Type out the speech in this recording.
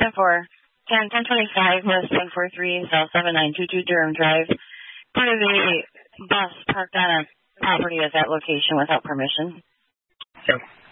1025 West 143 South 7922 Durham Drive. Part of the bus parked on a property at that location without permission. Sure.